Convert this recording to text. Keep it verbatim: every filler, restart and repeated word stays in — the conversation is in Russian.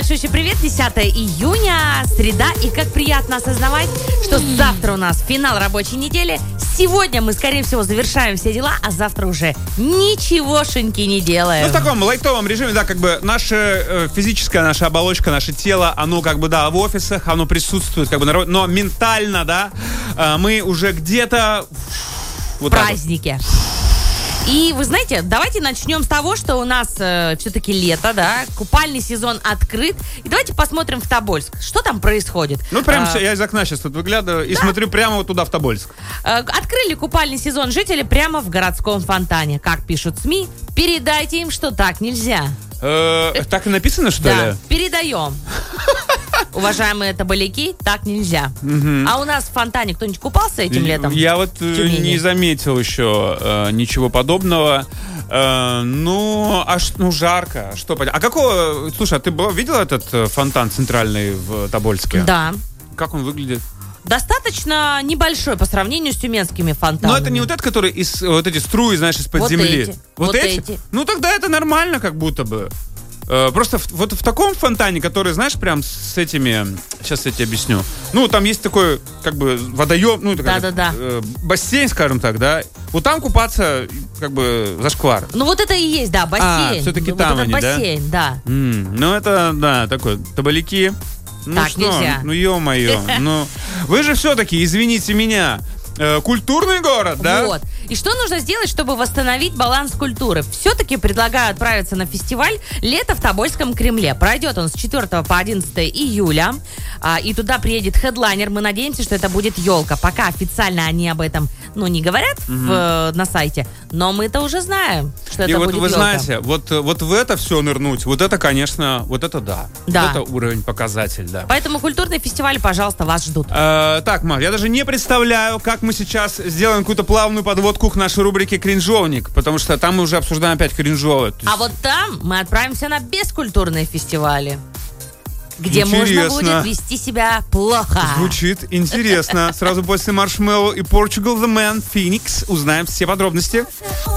большущий привет. десятое июня, среда. И как приятно осознавать, что завтра у нас финал рабочей недели. Сегодня мы, скорее всего, завершаем все дела, а завтра уже ничегошеньки не делаем. Ну, в таком лайтовом режиме, да, как бы наша э, физическая, наша оболочка, наше тело, оно как бы, да, в офисах, оно присутствует, как бы, народ, но ментально, да, э, мы уже где-то... Вот в празднике. И вы знаете, давайте начнем с того, что у нас э, все-таки лето, да, купальный сезон открыт. И давайте посмотрим в Тобольск, что там происходит. Ну, прям а, я из окна сейчас тут выглядываю и да. смотрю прямо вот туда, в Тобольск. Э, открыли купальный сезон жители прямо в городском фонтане. Как пишут СМИ, передайте им, что так нельзя. Э, так и написано, что да, ли? Передаем. Уважаемые табаляки, так нельзя. Угу. А у нас в фонтане кто-нибудь купался этим летом? Я вот не заметил еще э, ничего подобного. Э, ну, аж, ну, жарко. Что, а какого... Слушай, а ты видел этот фонтан центральный в Тобольске? Да. Как он выглядит? Достаточно небольшой по сравнению с тюменскими фонтанами. Но это не вот этот, который из вот эти струи, знаешь, из-под вот земли. Эти. Вот, вот эти? эти. Ну тогда это нормально, как будто бы. Просто в, вот в таком фонтане, который, знаешь, прям с этими... Сейчас я тебе объясню. Ну, там есть такой, как бы, водоем, ну, да, да, да. Э, бассейн, скажем так, да. Вот там купаться, как бы, зашквар. Ну, вот это и есть, да, бассейн. А, все-таки вот там этот они, бассейн, да? да? М-м, ну, это, да, такой, табаляки. Ну так что, нельзя. Ну, ё-моё. Ну, вы же все-таки, извините меня, культурный город, да? Вот. И что нужно сделать, чтобы восстановить баланс культуры? Все-таки предлагаю отправиться на фестиваль «Лето в Тобольском Кремле». Пройдет он с четвёртого по одиннадцатое июля. А, и туда приедет хедлайнер. Мы надеемся, что это будет елка. Пока официально они об этом, ну, не говорят угу. в, на сайте. Но мы-то уже знаем, что это и будет вот вы елка. знаете, вот, вот в это все нырнуть, вот это, конечно, вот это да. Да. Вот это уровень, показатель, да. Поэтому культурный фестиваль, пожалуйста, вас ждут. Э, так, Маш, я даже не представляю, как мы сейчас сделаем какую-то плавную подводку к нашей рубрике «Кринжовник», потому что там мы уже обсуждаем опять кринжовое. А вот там мы отправимся на бескультурные фестивали, где интересно. Можно будет вести себя плохо. Звучит интересно. Сразу после Маршмеллоу и Portugal The Man Phoenix узнаем все подробности.